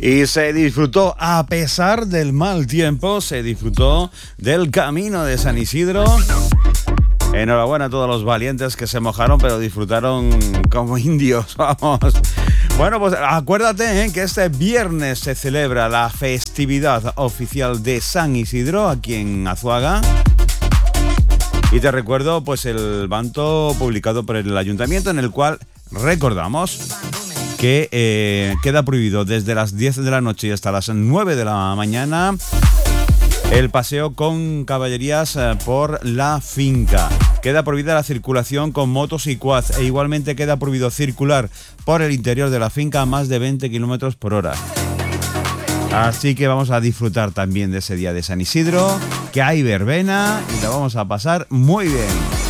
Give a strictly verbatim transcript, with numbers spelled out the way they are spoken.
Y se disfrutó, a pesar del mal tiempo, se disfrutó del camino de San Isidro. Enhorabuena a todos los valientes que se mojaron, pero disfrutaron como indios, vamos. Bueno, pues acuérdate ¿eh? que este viernes se celebra la festividad oficial de San Isidro aquí en Azuaga. Y te recuerdo pues el banto publicado por el ayuntamiento en el cual recordamos que eh, queda prohibido desde las diez de la noche y hasta las nueve de la mañana el paseo con caballerías eh, por la finca. Queda prohibida la circulación con motos y quads e igualmente queda prohibido circular por el interior de la finca a más de veinte kilómetros por hora. Así que vamos a disfrutar también de ese día de San Isidro, que hay verbena y la vamos a pasar muy bien.